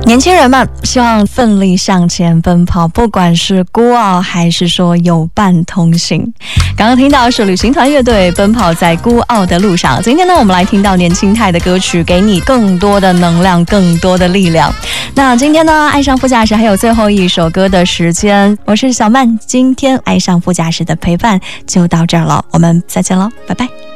年轻人们希望奋力向前奔跑，不管是孤傲还是说有伴同行。刚刚听到是旅行团乐队奔跑在孤傲的路上。今天呢，我们来听到年轻态的歌曲，给你更多的能量，更多的力量。那今天呢，爱上副驾驶还有最后一首歌的时间，我是小曼，今天爱上副驾驶的陪伴就到这儿了，我们再见了，拜拜。